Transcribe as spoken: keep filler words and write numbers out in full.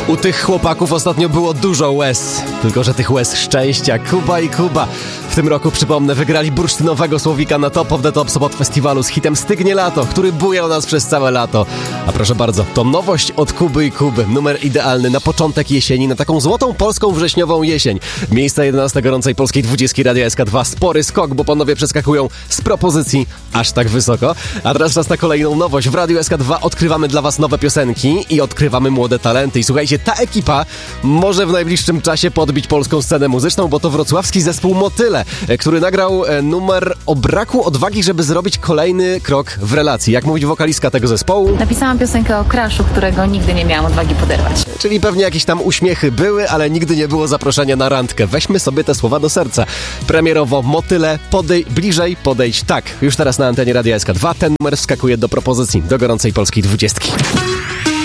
U tych chłopaków ostatnio było dużo łez, tylko że tych łez szczęścia. Kuba i Kuba w tym roku, przypomnę, wygrali bursztynowego Słowika na Top of the Top Sobot Festiwalu z hitem Stygnie Lato, który bujał nas przez całe lato. A proszę bardzo, to nowość od Kuby i Kuby. Numer idealny na początek jesieni, na taką złotą polską wrześniową jesień. Miejsce jedenaste gorącej polskiej dwudziestki Radia S K dwa. Spory skok, bo panowie przeskakują z propozycji aż tak wysoko. A teraz czas na kolejną nowość. W Radiu S K dwa odkrywamy dla was nowe piosenki i odkrywamy młode talenty. I słuchajcie, ta ekipa może w najbliższym czasie podbić polską scenę muzyczną, bo to wrocławski zespół Motyle, który nagrał numer o braku odwagi, żeby zrobić kolejny krok w relacji. Jak mówi wokalistka tego zespołu? Napisałam piosenkę o crushu, którego nigdy nie miałam odwagi poderwać. Czyli pewnie jakieś tam uśmiechy były, ale nigdy nie było zaproszenia na randkę. Weźmy sobie te słowa do serca. Premierowo Motyle, podej bliżej, podejdź tak. Już teraz na antenie Radia S K dwa ten numer wskakuje do propozycji do gorącej polskiej dwudziestki.